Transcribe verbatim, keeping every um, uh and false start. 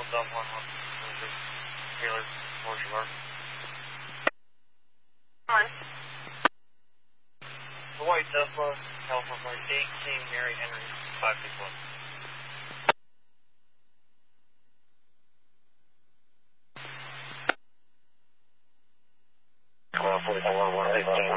Delta one one, Taylor, Motion Mark. One. Hawaii Tesla, California Flight eighteen, Mary Henry, five six one. California one one eighteen.